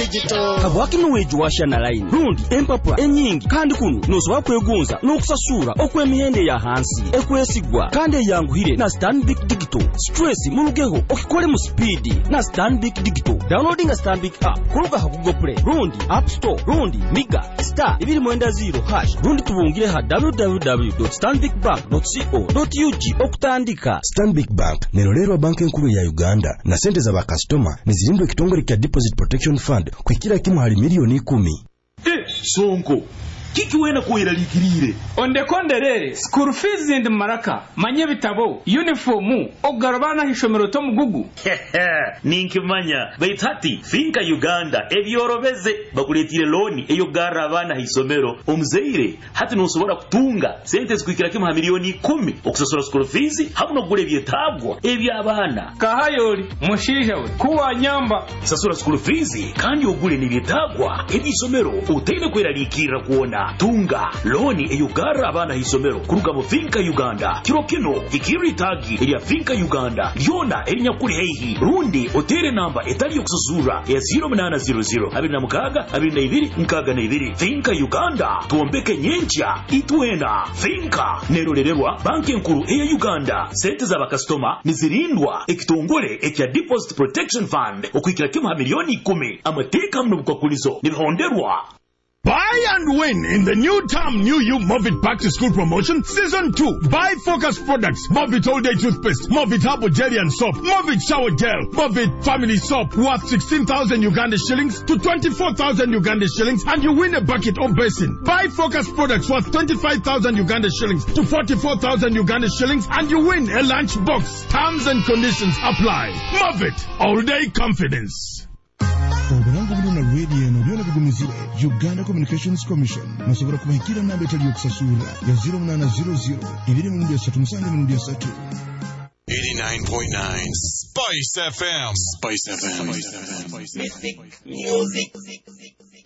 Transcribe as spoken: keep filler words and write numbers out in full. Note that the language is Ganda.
digital kabwaki nuweju washa na line rundi empapula enyingi kandi kuno nosobola kwegunza n'okusasura okw'emihende ya hansi ekwesigwa kandi eyanguhire na Stanbic Digital. Stress mulugeho okikole mu speed na Stanbic Digital. Downloading a Stanbic app kuluga ha Google Play rundi App Store rundi Miga star ibiri mwenda zero hash rundi tubungire ha w w w dot stanbic bank dot co dot u g okutandika. Stanbic Bank nerolero banki nkuru ya Uganda na sente za bakastoma nizirindwe kitongole kya Deposit Protection Fund kwikira kimu hali milioni kumi. Eh, sonko kiki wena kuwera likirire onde konderere school fees and maraka manye bitabo uniform ogarabana hishomero to mugugu ninkimanya bayitati finka Uganda ebyorobeze bakuletire loan eyo garabana hisomero omuzeire hati nosobora kutunga sente zikwikira kimha milioni kumi okusasura school fees habuno gure byetabwa ebyabana kahayoli mushija we kuwa nyamba sasura school fees kandi ogure nibyetabwa ebisomero utende kwera likira kuona tunga loni eyugara abana hisomero kuruga mu finka Uganda kiro kino ikiri tagi ya finka Uganda yona enya kuri heihi rundi otere namba etali yokusuzura ya zero nine zero zero abiri na mukaga abiri na ibiri mukaga na ibiri finka Uganda tuombeke nyencha itwena finka nerorererwa banki nkuru eya Uganda sente za bakastoma nizirindwa ekitongole ekya Deposit Protection Fund okwikira kimha milioni kumi amateka mno bukakulizo nibihonderwa. Buy and win in the new term new you Movit back to school promotion season two. Buy Focus products, Movit all day toothpaste, Movit herbal jelly and soap, Movit shower gel, Movit family soap worth sixteen thousand Uganda shillings to twenty-four thousand Uganda shillings and you win a bucket or basin. Buy Focus products worth twenty-five thousand Uganda shillings to forty-four thousand Uganda shillings and you win a lunch box. Terms and conditions apply. Movit all day confidence. Obulango buluna radio eno byona bigumizibwa Uganda Communications Commission musobora kubahikira namba etali yokusasula ya zero nine zero zero ibiri mu ndia tatu musange mu ndia tatu. eighty-nine point nine Spice F M. Spice F M. Mystic music.